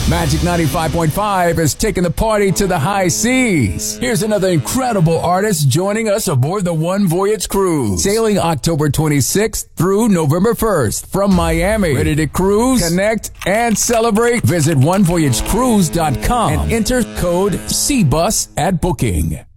Magic 95.5 is taking the party to the high seas. Here's another incredible artist joining us aboard the One Voyage Cruise. Sailing October 26th through November 1st from Miami. Ready to cruise, connect, and celebrate? Visit onevoyagecruise.com and enter code CBUS at booking.